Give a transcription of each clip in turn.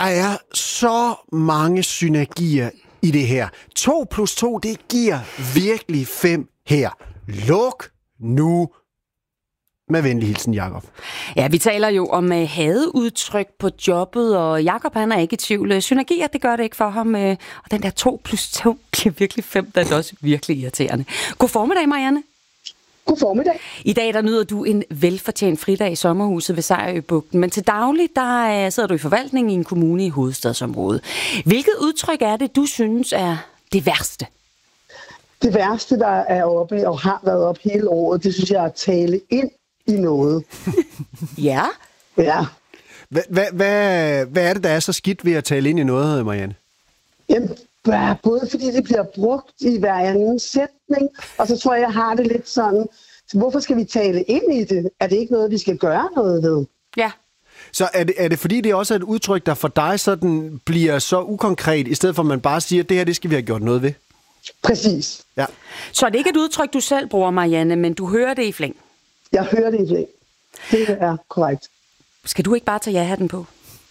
er så mange synergier i det her. 2 + 2, det giver virkelig 5 her. Luk nu. Med venlig hilsen, Jakob. Ja, vi taler jo om hadeudtryk på jobbet, og Jakob, han er ikke i tvivl. Synergier, det gør det ikke for ham. Og den der 2 + 2 giver virkelig 5, der er også virkelig irriterende. God formiddag, Marianne. God formiddag. I dag der nyder du en velfortjent fridag i sommerhuset ved Sejerøbugten, men til daglig der sidder du i forvaltningen i en kommune i hovedstadsområdet. Hvilket udtryk er det, du synes er det værste? Det værste, der er oppe og har været oppe hele året, det synes jeg er at tale ind i noget. Ja? Ja. Hvad er det, der er så skidt ved at tale ind i noget, Marianne? Jamen, både fordi det bliver brugt i hver anden sætning, og så tror jeg har det lidt sådan, hvorfor skal vi tale ind i det? Er det ikke noget, vi skal gøre noget ved? Ja. Så er det fordi, det også er et udtryk, der for dig sådan bliver så ukonkret, i stedet for at man bare siger, at det her, det skal vi have gjort noget ved? Præcis. Ja. Så er det ikke et udtryk, du selv bruger, Marianne, men du hører det i flæng? Jeg hører det i flæng. Det er korrekt. Skal du ikke bare tage ja-hatten på?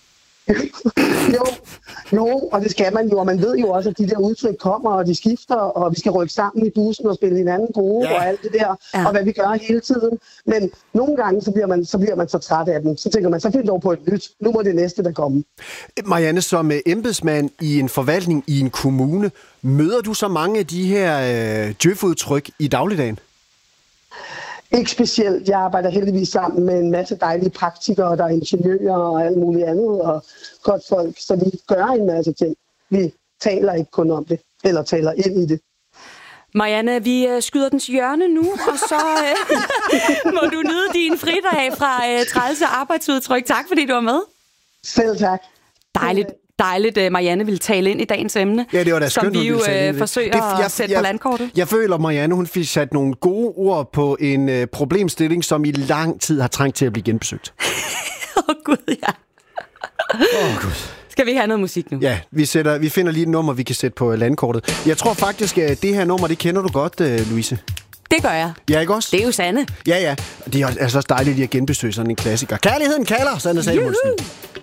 Jo, og det skal man jo, og man ved jo også, at de der udtryk kommer, og de skifter, og vi skal rykke sammen i bussen og spille hinanden gode, og alt det der, og hvad vi gør hele tiden. Men nogle gange, så bliver man så træt af dem. Så tænker man, så find dog på et nyt. Nu må det næste, der komme. Marianne, som embedsmand i en forvaltning i en kommune, møder du så mange af de her djøf-udtryk i dagligdagen? Ikke specielt. Jeg arbejder heldigvis sammen med en masse dejlige praktikere, der er ingeniører og alt muligt andet, og godt folk, så vi gør en masse ting. Vi taler ikke kun om det, eller taler ind i det. Marianne, vi skyder den til hjørne nu, og så må du nyde din fridag fra trælse arbejdsudtryk. Tak, fordi du var med. Selv tak. Dejligt, Marianne ville tale ind i dagens emne, ja, det var da skønt, som vi jo forsøger at sætte på landkortet. Jeg føler, Marianne, hun fik sat nogle gode ord på en problemstilling, som i lang tid har trængt til at blive genbesøgt. Gud, ja. Gud. Skal vi have noget musik nu? Ja, vi finder lige et nummer, vi kan sætte på landkortet. Jeg tror faktisk, at det her nummer, det kender du godt, Louise. Det gør jeg. Ja, ikke også? Det er jo Sanne. Ja. Det er altså også dejligt lige at genbesøge sådan en klassiker. Kærligheden kalder, Sanne Salomonsen.